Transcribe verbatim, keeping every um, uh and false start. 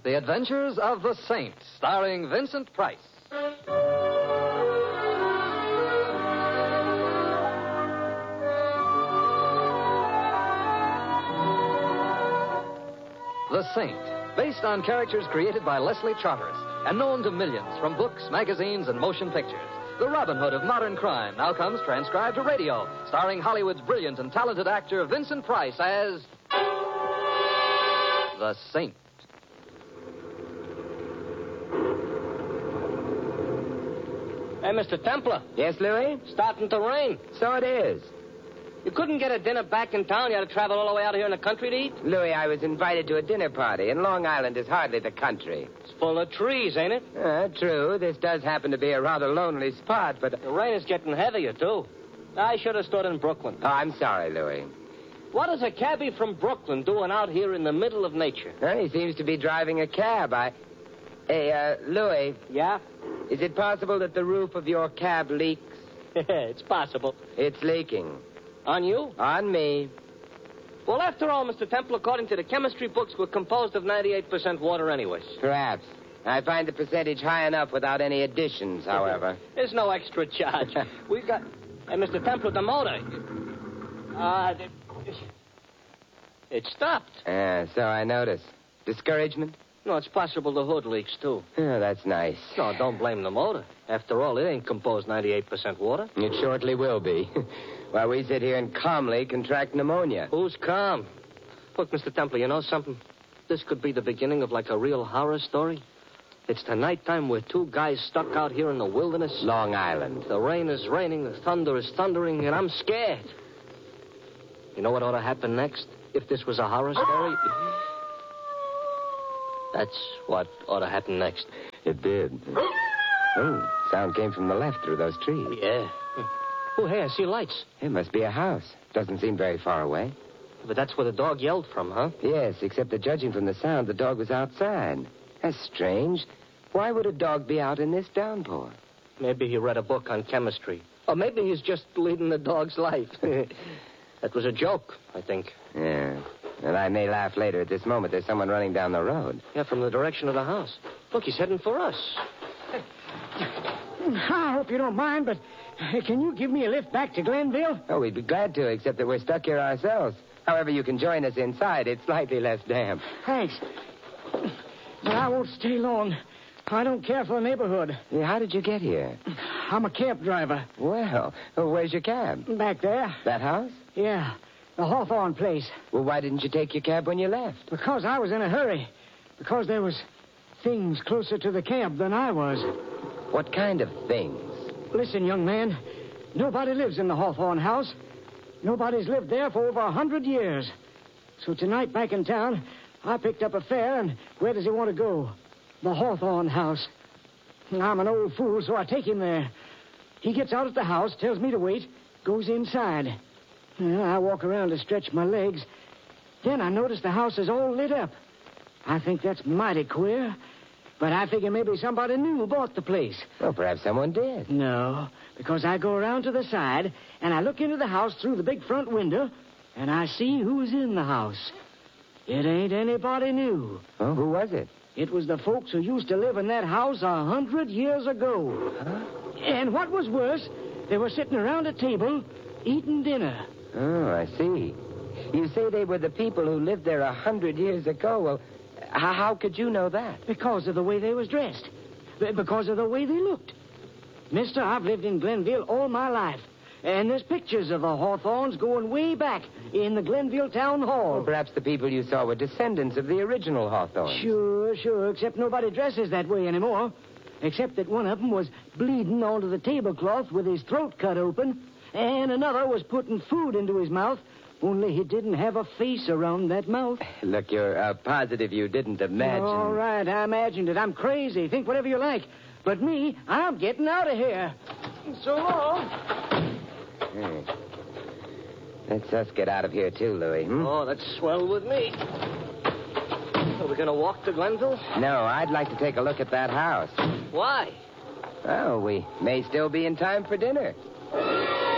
The Adventures of the Saint, starring Vincent Price. The Saint, based on characters created by Leslie Charteris and known to millions from books, magazines, and motion pictures. The Robin Hood of modern crime now comes transcribed to radio, starring Hollywood's brilliant and talented actor Vincent Price as The Saint. Hey, Mister Templar. Yes, Louis? Starting to rain. So it is. You couldn't get a dinner back in town? You had to travel all the way out here in the country to eat? Louis, I was invited to a dinner party, and Long Island is hardly the country. It's full of trees, ain't it? Uh, true. This does happen to be a rather lonely spot, but... The rain is getting heavier, too. I should have stood in Brooklyn. Oh, I'm sorry, Louis. What is a cabbie from Brooklyn doing out here in the middle of nature? Well, he seems to be driving a cab. I... Hey, uh, Louis. Yeah? Is it possible that the roof of your cab leaks? It's possible. It's leaking. On you? On me. Well, after all, Mister Temple, according to the chemistry books, we're composed of ninety-eight percent water anyways. Perhaps. I find the percentage high enough without any additions, however. There's no extra charge. We've got... Hey, Mister Temple, the motor. Uh, it stopped. Yeah, so I noticed. Discouragement? No, it's possible the hood leaks, too. Oh, that's nice. No, don't blame the motor. After all, it ain't composed ninety-eight percent water. It shortly will be. While we sit here and calmly contract pneumonia. Who's calm? Look, Mister Temple, you know something? This could be the beginning of like a real horror story. It's the nighttime we're two guys stuck out here in the wilderness. Long Island. The rain is raining, the thunder is thundering, and I'm scared. You know what ought to happen next? If this was a horror story? That's what ought to happen next. It did. Oh, sound came from the left through those trees. Yeah. Oh, hey, I see lights. It must be a house. Doesn't seem very far away. But that's where the dog yelled from, huh? Yes, except that judging from the sound, the dog was outside. That's strange. Why would a dog be out in this downpour? Maybe he read a book on chemistry. Or maybe he's just leading the dog's life. That was a joke, I think. Yeah. And I may laugh later. At this moment, there's someone running down the road. Yeah, from the direction of the house. Look, he's heading for us. I hope you don't mind, but uh, can you give me a lift back to Glenville? Oh, we'd be glad to, except that we're stuck here ourselves. However, you can join us inside. It's slightly less damp. Thanks. But I won't stay long. I don't care for the neighborhood. Yeah, how did you get here? I'm a cab driver. Well, where's your cab? Back there. That house? Yeah, the Hawthorne place. Well, why didn't you take your cab when you left? Because I was in a hurry. Because there was things closer to the camp than I was. What kind of things? Listen, young man. Nobody lives in the Hawthorne house. Nobody's lived there for over a hundred years. So tonight, back in town, I picked up a fare, and where does he want to go? The Hawthorne house. I'm an old fool, so I take him there. He gets out at the house, tells me to wait, goes inside. Well, I walk around to stretch my legs. Then I notice the house is all lit up. I think that's mighty queer. But I figure maybe somebody new bought the place. Well, perhaps someone did. No, because I go around to the side, and I look into the house through the big front window, and I see who's in the house. It ain't anybody new. Oh, who was it? It was the folks who used to live in that house a hundred years ago. Huh? And what was worse, they were sitting around a table eating dinner. Oh, I see. You say they were the people who lived there a hundred years ago. Well, how, how could you know that? Because of the way they was dressed. Because of the way they looked. Mister, I've lived in Glenville all my life. And there's pictures of the Hawthorns going way back in the Glenville Town Hall. Well, perhaps the people you saw were descendants of the original Hawthorns. Sure, sure, except nobody dresses that way anymore. Except that one of them was bleeding onto the tablecloth with his throat cut open, and another was putting food into his mouth, only he didn't have a face around that mouth. Look, you're uh, positive you didn't imagine. All right, I imagined it. I'm crazy. Think whatever you like. But me, I'm getting out of here. So long. Hmm. Let's us get out of here, too, Louis. Hmm? Oh, that's swell with me. Are we going to walk to Glenville? No, I'd like to take a look at that house. Why? Well, we may still be in time for dinner.